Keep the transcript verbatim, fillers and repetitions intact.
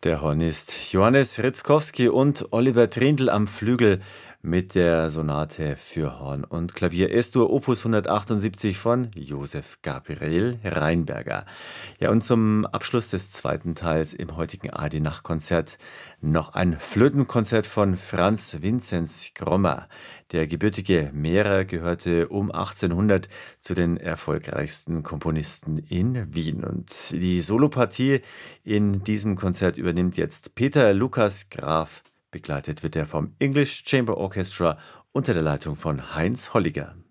Der Hornist Johannes Ritzkowski und Oliver Trindl am Flügel mit der Sonate für Horn und Klavier Es-Dur Opus hundertachtundsiebzig von Josef Gabriel Rheinberger. Ja, und zum Abschluss des zweiten Teils im heutigen A D Nachtkonzert noch ein Flötenkonzert von Franz Vinzenz Grommer. Der gebürtige Mährer gehörte um achtzehnhundert zu den erfolgreichsten Komponisten in Wien. Und die Solopartie in diesem Konzert übernimmt jetzt Peter Lukas Graf. Begleitet wird er vom English Chamber Orchestra unter der Leitung von Heinz Holliger.